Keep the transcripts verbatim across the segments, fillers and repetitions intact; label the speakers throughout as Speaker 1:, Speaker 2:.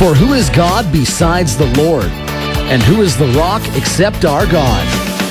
Speaker 1: For who is God besides the Lord? And who is the rock except our God?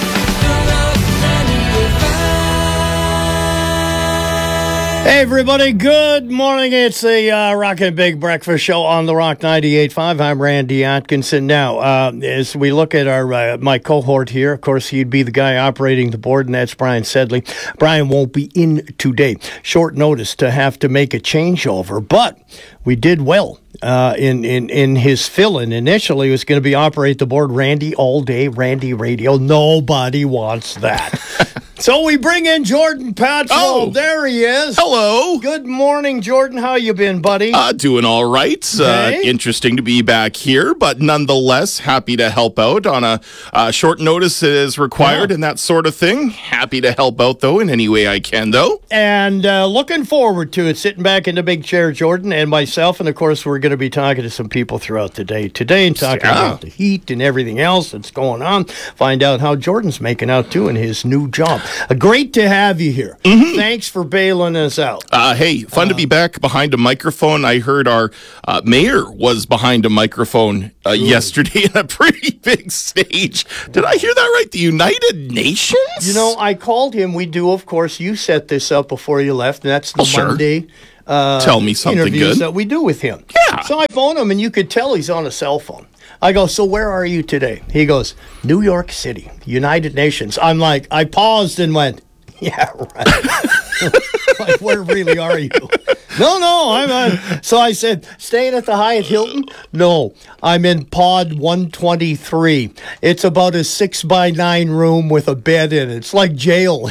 Speaker 2: Hey, everybody. Good morning. It's the uh, Rockin' Big Breakfast Show on the Rock ninety-eight point five. I'm Randy Atkinson. Now, uh, as we look at our uh, my cohort here, of course, he'd be the guy operating the board, and that's Brian Sedley. Brian won't be in today. Short notice to have to make a changeover, but we did well uh, in, in, in his fill-in. Initially, it was going to be operate the board, Randy all day, Randy radio. Nobody wants that. So we bring in Jordan Patslow.
Speaker 3: Oh,
Speaker 2: there he is.
Speaker 3: Hello.
Speaker 2: Good morning, Jordan. How you been, buddy?
Speaker 3: Uh, doing all right.
Speaker 2: Okay.
Speaker 3: Uh, interesting to be back here, but nonetheless, happy to help out on a uh, short notice as required
Speaker 2: Yeah.
Speaker 3: and that sort of thing. Happy to help out, though, in any way I can, though.
Speaker 2: And uh, looking forward to it, sitting back in the big chair, Jordan, and myself. And, of course, we're going to be talking to some people throughout the day today and talking
Speaker 3: Yeah.
Speaker 2: about the heat and everything else that's going on. Find out how Jordan's making out, too, in his new job. Uh, great to have you here. Mm-hmm. Thanks for bailing us out.
Speaker 3: Uh, hey, fun uh, to be back behind a microphone. I heard our uh, mayor was behind a microphone uh, yesterday in a pretty big stage. Did I hear that right? The United Nations?
Speaker 2: You know, I called him. We do, of course. You set this up before you left, and that's the
Speaker 3: Oh, sure.
Speaker 2: Monday uh,
Speaker 3: Tell me something
Speaker 2: interviews
Speaker 3: good.
Speaker 2: that we do with him.
Speaker 3: Yeah.
Speaker 2: So I phone him, and you could tell he's on a cell phone. I go, so where are you today? He goes, New York City, United Nations. I'm like, I paused and went, yeah, right. Like, where really are you? No, no, I'm on. So I said, staying at the Hyatt Hilton? No, I'm in pod one twenty-three. It's about a six by nine room with a bed in it. It's like jail.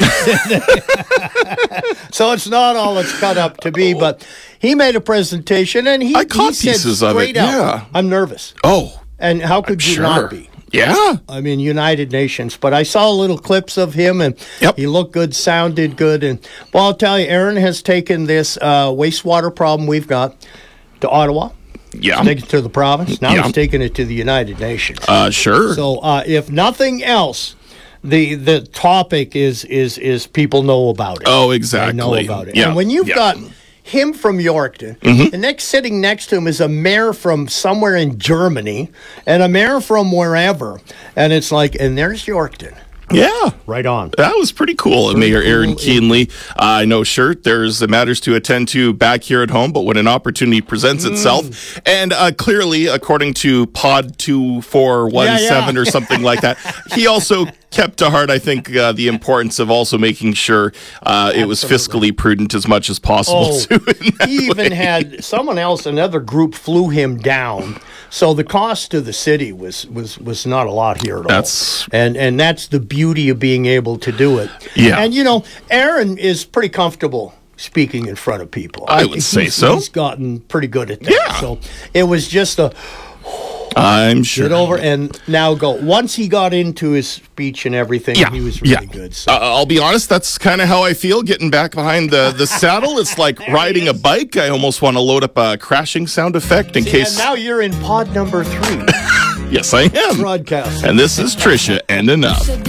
Speaker 2: So it's not all it's cut up to be, but he made a presentation and he,
Speaker 3: I caught
Speaker 2: he
Speaker 3: pieces
Speaker 2: said
Speaker 3: of it,
Speaker 2: straight out,
Speaker 3: yeah.
Speaker 2: I'm nervous.
Speaker 3: Oh,
Speaker 2: And how could you
Speaker 3: sure.
Speaker 2: not be?
Speaker 3: Yeah.
Speaker 2: I mean, United Nations. But I saw little clips of him, and
Speaker 3: Yep.
Speaker 2: he looked good, sounded good. And, well, I'll tell you, Aaron has taken this uh, wastewater problem we've got to Ottawa.
Speaker 3: Yeah.
Speaker 2: He's taken it to the province. Now
Speaker 3: Yeah.
Speaker 2: he's taking it to the United Nations.
Speaker 3: Uh, sure.
Speaker 2: So uh, if nothing else, the the topic is is is people know about it.
Speaker 3: Oh,
Speaker 2: They
Speaker 3: exactly.
Speaker 2: know about it.
Speaker 3: Yeah.
Speaker 2: And when you've
Speaker 3: Yeah.
Speaker 2: got him from Yorkton,
Speaker 3: Mm-hmm.
Speaker 2: the next sitting next to him is a mayor from somewhere in Germany and a mayor from wherever. And it's like, and there's Yorkton.
Speaker 3: Yeah.
Speaker 2: Right on.
Speaker 3: That was pretty cool. Mayor Aaron Keenley. Uh, I know, sure, there's matters to attend to back here at home, but when an opportunity presents itself, and uh, clearly, according to Pod two four one seven
Speaker 2: Yeah, yeah.
Speaker 3: or something like that, he also kept to heart, I think, uh, the importance of also making sure uh, it was fiscally prudent as much as possible.
Speaker 2: Oh,
Speaker 3: too, in that
Speaker 2: he even
Speaker 3: way.
Speaker 2: had someone else, another group flew him down. So the cost to the city was was was not a lot here at all.
Speaker 3: That's-
Speaker 2: and and that's the beauty of being able to do it.
Speaker 3: Yeah.
Speaker 2: And you know, Aaron is pretty comfortable speaking in front of people.
Speaker 3: I would say
Speaker 2: he's-
Speaker 3: so.
Speaker 2: He's gotten pretty good at that.
Speaker 3: Yeah.
Speaker 2: So it was just a
Speaker 3: I'm sure.
Speaker 2: get over and now go. Once he got into his speech and everything,
Speaker 3: Yeah,
Speaker 2: he was really
Speaker 3: yeah.
Speaker 2: good. So.
Speaker 3: Uh, I'll be honest, that's kind of how I feel getting back behind the, the saddle. It's like riding a bike. I almost want to load up a crashing sound effect in
Speaker 2: See,
Speaker 3: case.
Speaker 2: and now you're in pod number three
Speaker 3: Yes, I am.
Speaker 2: broadcast.
Speaker 3: And this is Trisha and Enough.